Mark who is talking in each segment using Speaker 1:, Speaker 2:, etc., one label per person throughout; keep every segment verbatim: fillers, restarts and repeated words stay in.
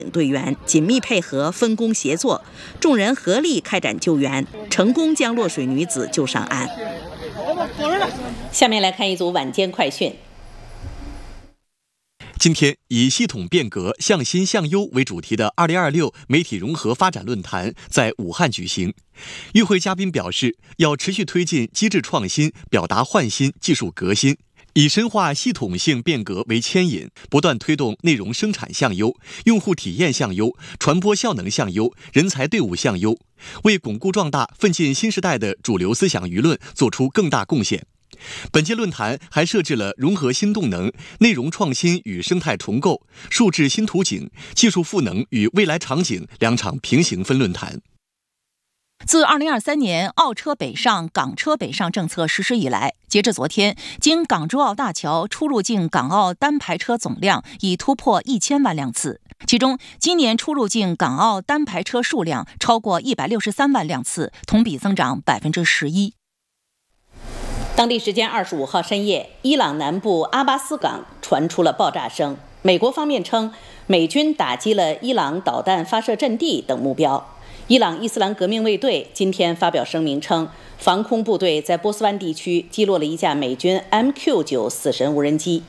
Speaker 1: 队员紧密配合，分工协作，众人合力开展救援，成功将落水女子救上岸。下面来看一组晚间快讯。
Speaker 2: 今天以系统变革、向新向优为主题的二零二六媒体融合发展论坛在武汉举行。与会嘉宾表示，要持续推进机制创新、表达焕新、技术革新，以深化系统性变革为牵引，不断推动内容生产向优、用户体验向优、传播效能向优、人才队伍向优，为巩固壮大奋进新时代的主流思想舆论做出更大贡献。本届论坛还设置了融合新动能、内容创新与生态重构、数字新图景、技术赋能与未来场景两场平行分论坛。
Speaker 3: 自二零二三年澳车北上、港车北上政策实施以来，截至昨天，经港珠澳大桥出入境港澳单排车总量已突破一千万辆次，其中今年出入境港澳单排车数量超过一百六十三万辆次，同比增长百分之十一。
Speaker 1: 当地时间二十五号深夜，伊朗南部阿巴斯港传出了爆炸声。美国方面称，美军打击了伊朗导弹发射阵地等目标。伊朗伊斯兰革命卫队今天发表声明称，防空部队在波斯湾地区击落了一架美军 M Q 九 死神无人机。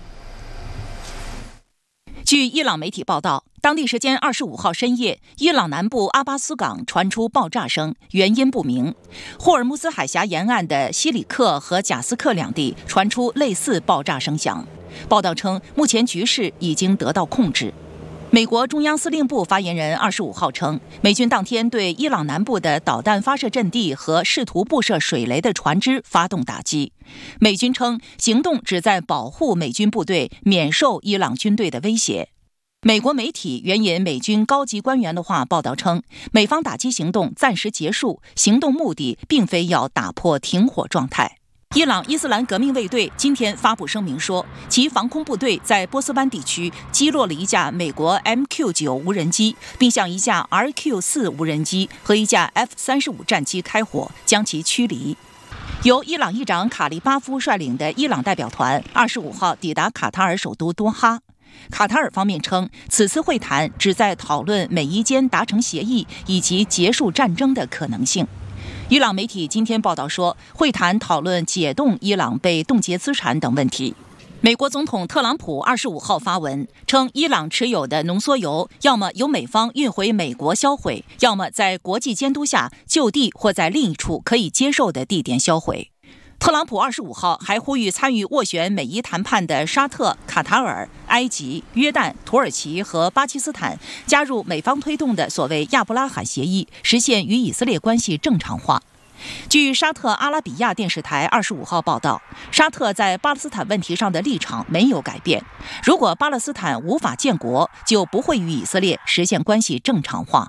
Speaker 3: 据伊朗媒体报道，当地时间二十五号深夜，伊朗南部阿巴斯港传出爆炸声，原因不明。霍尔木兹海峡沿岸的西里克和贾斯克两地传出类似爆炸声响。报道称，目前局势已经得到控制。美国中央司令部发言人二十五号称，美军当天对伊朗南部的导弹发射阵地和试图布设水雷的船只发动打击。美军称，行动旨在保护美军部队免受伊朗军队的威胁。美国媒体援引美军高级官员的话报道称，美方打击行动暂时结束，行动目的并非要打破停火状态。伊朗伊斯兰革命卫队今天发布声明说，其防空部队在波斯湾地区击落了一架美国 M Q 九 无人机，并向一架 R Q 四 无人机和一架 F 三十五 战机开火，将其驱离。由伊朗议长卡利巴夫率领的伊朗代表团二十五号抵达卡塔尔首都多哈。卡塔尔方面称，此次会谈旨在讨论美伊间达成协议以及结束战争的可能性。伊朗媒体今天报道说，会谈讨论解冻伊朗被冻结资产等问题。美国总统特朗普二十五号发文称，伊朗持有的浓缩铀要么由美方运回美国销毁，要么在国际监督下就地或在另一处可以接受的地点销毁。特朗普二十五号还呼吁参与斡旋美伊谈判的沙特、卡塔尔、埃及、约旦、土耳其和巴基斯坦加入美方推动的所谓亚伯拉罕协议，实现与以色列关系正常化。据沙特阿拉比亚电视台二十五号报道，沙特在巴勒斯坦问题上的立场没有改变，如果巴勒斯坦无法建国，就不会与以色列实现关系正常化。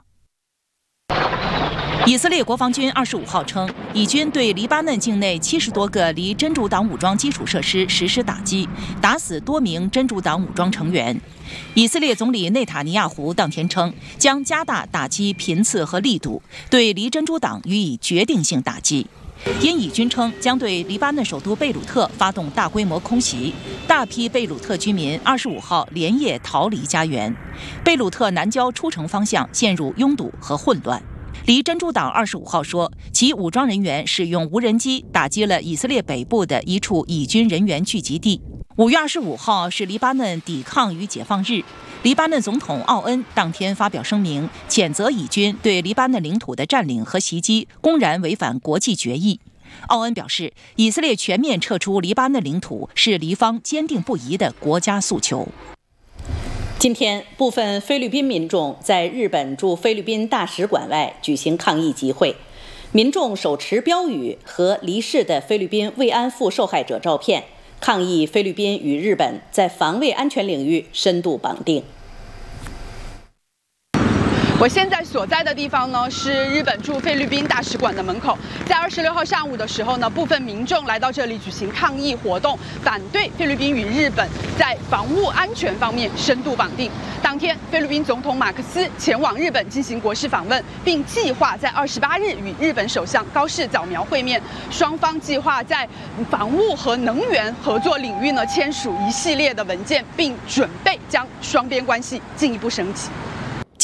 Speaker 3: 以色列国防军二十五号称，以军对黎巴嫩境内七十多个离真主党武装基础设施实施打击，打死多名真主党武装成员。以色列总理内塔尼亚胡当天称，将加大打击频次和力度，对离真主党予以决定性打击。因以军称将对黎巴嫩首都贝鲁特发动大规模空袭，大批贝鲁特居民二十五号连夜逃离家园，贝鲁特南郊出城方向陷入拥堵和混乱。离真主党二十五号说，其武装人员使用无人机打击了以色列北部的一处以军人员聚集地。五月二十五号是黎巴嫩抵抗与解放日，黎巴嫩总统奥恩当天发表声明，谴责以军对黎巴嫩领土的占领和袭击公然违反国际决议。奥恩表示，以色列全面撤出黎巴嫩领土是黎方坚定不移的国家诉求。
Speaker 1: 今天，部分菲律宾民众在日本驻菲律宾大使馆外举行抗议集会，民众手持标语和离世的菲律宾慰安妇受害者照片，抗议菲律宾与日本在防卫安全领域深度绑定。
Speaker 4: 我现在所在的地方呢，是日本驻菲律宾大使馆的门口。在二十六号上午的时候呢，部分民众来到这里举行抗议活动，反对菲律宾与日本在防务安全方面深度绑定。当天，菲律宾总统马克思前往日本进行国事访问，并计划在二十八日与日本首相高市早苗会面。双方计划在防务和能源合作领域呢签署一系列的文件，并准备将双边关系进一步升级。